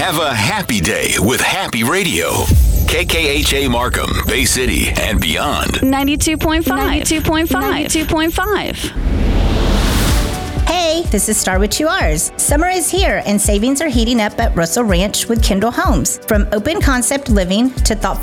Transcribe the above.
Have a happy day with Happy Radio. KKHA Markham, Bay City, and beyond. 92.5. 92.5. Hey, this is Star with 2 R's. Summer is here and savings are heating up at Russell Ranch with Kendall Homes. From open concept living to thoughtful